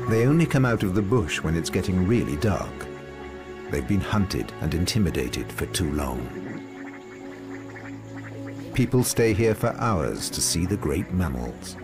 They only come out of the bush when it's getting really dark. They've been hunted and intimidated for too long. People stay here for hours to see the great mammals.